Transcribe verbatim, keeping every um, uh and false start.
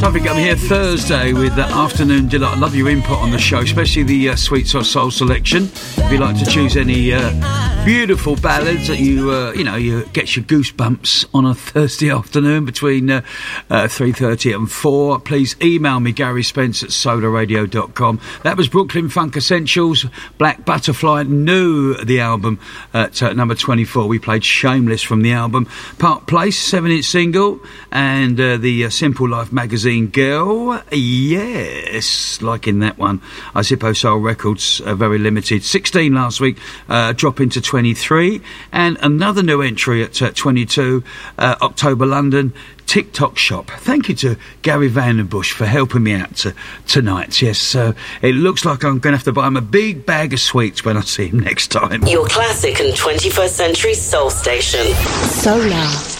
Don't forget, I'm here Thursday with the Afternoon Delight. I love your input on the show, especially the uh, Sweet Soul Soul selection. If you'd like to choose any uh, beautiful ballads that you, uh, you know, you gets your goosebumps on a Thursday afternoon between uh, uh, three thirty and four, please email me, Gary Spence at solar radio dot com. That was Brooklyn Funk Essentials. Black Butterfly knew the album at uh, number twenty-four. We played Shameless from the album. Park Place, seven-inch single, and uh, the uh, Simple Life magazine Girl. Yes, like in that one. I Zippo Soul Records, uh, very limited. sixteen last week, uh, dropping to twenty-three. And another new entry at uh, twenty-two, uh, October London, TikTok Shop. Thank you to Gary Vandenbush for helping me out to, tonight. Yes, uh, it looks like I'm going to have to buy him a big bag of sweets when I see him next time. Your classic and twenty-first century soul station. Solar.